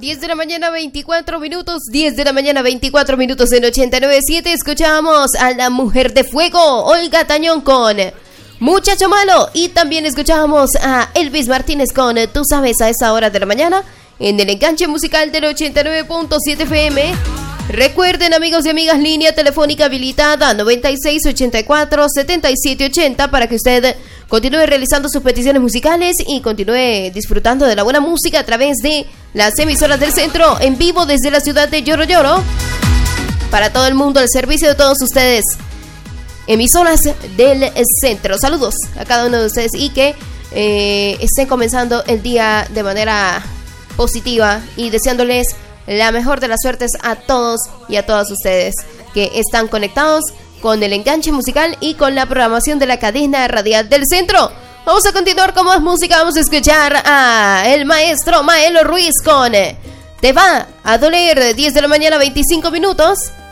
10 de la mañana, 24 minutos. 10 de la mañana, 24 minutos en 89.7. Escuchamos a la Mujer de Fuego, Olga Tañón con Muchacho Malo. Y también escuchamos a Elvis Martínez con Tú Sabes a esa hora de la mañana en el enganche musical del 89.7 FM. Recuerden, amigos y amigas, línea telefónica habilitada 9684-7780 para que usted continúe realizando sus peticiones musicales y continúe disfrutando de la buena música a través de las emisoras del centro en vivo desde la ciudad de Lloro Lloro para todo el mundo, al servicio de todos ustedes. Emisoras del centro. Saludos a cada uno de ustedes y que estén comenzando el día de manera positiva y deseándoles la mejor de las suertes a todos y a todas ustedes que están conectados con el enganche musical y con la programación de la cadena radial del centro. Vamos a continuar con más música. Vamos a escuchar a el maestro Maelo Ruiz con Te va a doler. 10 de la mañana, 25 minutos.